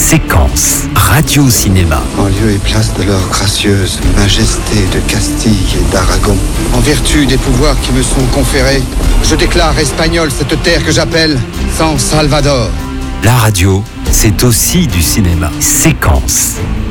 Séquence Radio-Cinéma. En lieu et place de leur gracieuse majesté de Castille et d'Aragon, en vertu des pouvoirs qui me sont conférés, je déclare espagnole cette terre que j'appelle San Salvador. La radio, c'est aussi du cinéma. Séquence.